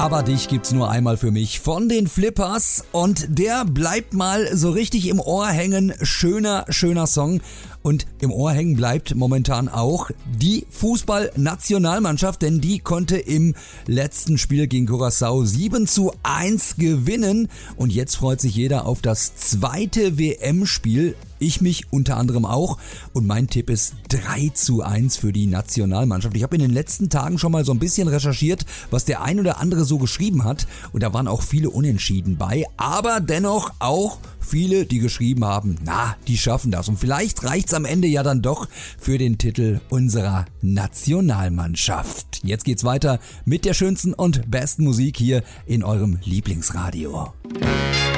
Aber dich gibt's nur einmal für mich von den Flippers und der bleibt mal so richtig im Ohr hängen. Schöner Song. Und im Ohr hängen bleibt momentan auch die Fußballnationalmannschaft, denn die konnte im letzten Spiel gegen Curaçao 7:1 gewinnen. Und jetzt freut sich jeder auf das zweite WM-Spiel. Ich mich unter anderem auch. Und mein Tipp ist 3:1 für die Nationalmannschaft. Ich habe in den letzten Tagen schon mal so ein bisschen recherchiert, was der ein oder andere so geschrieben hat. Und da waren auch viele Unentschieden bei. Aber dennoch auch viele, die geschrieben haben, die schaffen das. Und vielleicht reicht's am Ende ja dann doch für den Titel unserer Nationalmannschaft. Jetzt geht's weiter mit der schönsten und besten Musik hier in eurem Lieblingsradio.